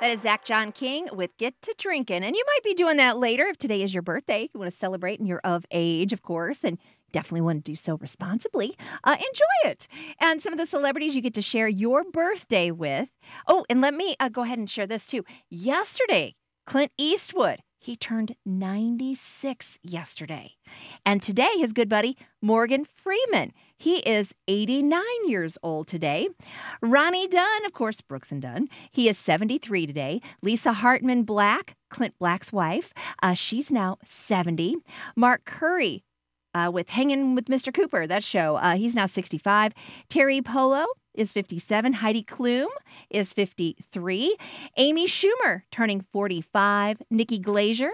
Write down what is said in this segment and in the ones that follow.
That is Zach John King with Get to Drinking. And you might be doing that later if today is your birthday. You want to celebrate and you're of age, of course, and definitely want to do so responsibly. Enjoy it. And some of the celebrities you get to share your birthday with. Oh, and let me go ahead and share this too. Yesterday, Clint Eastwood, he turned 96 yesterday. And today, his good buddy, Morgan Freeman, he is 89 years old today. Ronnie Dunn, of course, Brooks and Dunn, he is 73 today. Lisa Hartman Black, Clint Black's wife, she's now 70. Mark Curry, with Hanging with Mr. Cooper, that show, he's now 65. Terry Polo is 57. Heidi Klum is 53. Amy Schumer turning 45. Nikki Glazer,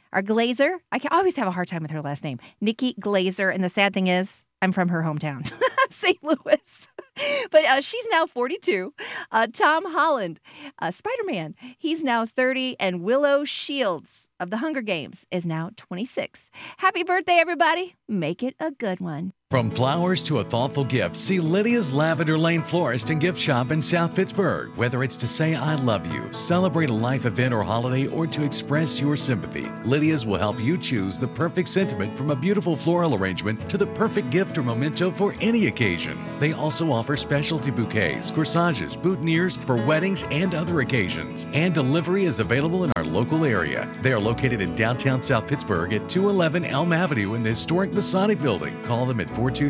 I can always have a hard time with her last name. Nikki Glazer, and the sad thing is, I'm from her hometown, St. Louis. But she's now 42. Tom Holland, Spider-Man, he's now 30. And Willow Shields of The Hunger Games is now 26. Happy birthday, everybody. Make it a good one. From flowers to a thoughtful gift, see Lydia's Lavender Lane Florist and Gift Shop in South Pittsburgh. Whether it's to say I love you, celebrate a life event or holiday, or to express your sympathy, Lydia's will help you choose the perfect sentiment, from a beautiful floral arrangement to the perfect gift or memento for any occasion. They also offer specialty bouquets, corsages, boutonnieres for weddings and other occasions. And delivery is available in our local area. They are located in downtown South Pittsburgh at 211 Elm Avenue in the historic Masonic Building. Call them at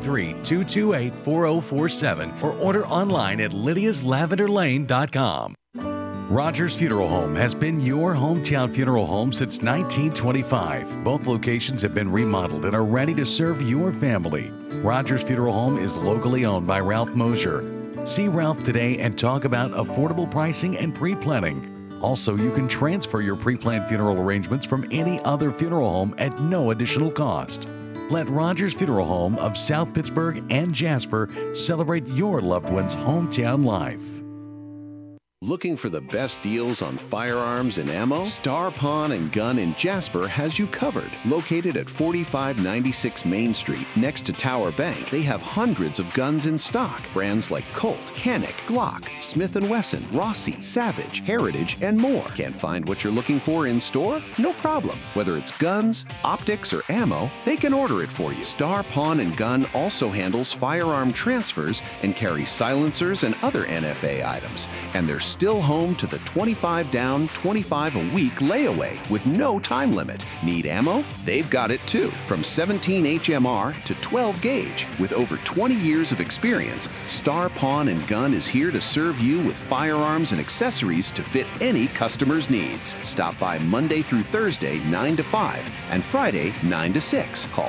423-228-4047 or order online at lydiaslavenderlane.com. Rogers Funeral Home has been your hometown funeral home since 1925. Both locations have been remodeled and are ready to serve your family. Rogers Funeral Home is locally owned by Ralph Mosier. See Ralph today and talk about affordable pricing and pre-planning. Also, you can transfer your pre-planned funeral arrangements from any other funeral home at no additional cost. Let Rogers Funeral Home of South Pittsburgh and Jasper celebrate your loved one's hometown life. Looking for the best deals on firearms and ammo? Star Pawn and Gun in Jasper has you covered. Located at 4596 Main Street, next to Tower Bank, they have hundreds of guns in stock. Brands like Colt, Canik, Glock, Smith & Wesson, Rossi, Savage, Heritage, and more. Can't find what you're looking for in store? No problem. Whether it's guns, optics, or ammo, they can order it for you. Star Pawn and Gun also handles firearm transfers and carries silencers and other NFA items. And they're still home to the 25 down, 25 a week layaway with no time limit. Need ammo? They've got it too. From 17 HMR to 12 gauge. With over 20 years of experience, Star Pawn and Gun is here to serve you with firearms and accessories to fit any customer's needs. Stop by Monday through Thursday, 9 to 5, and Friday, 9 to 6. Call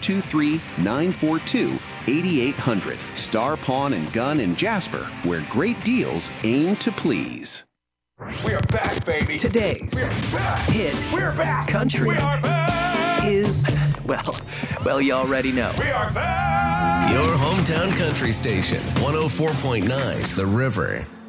423-942-8800. Star Pawn and Gun in Jasper, where great deals aim to please. We are back, baby. Today's hit We're back. Country We are back. is, well, you already know. We are back. Your hometown country station, 104.9 The River.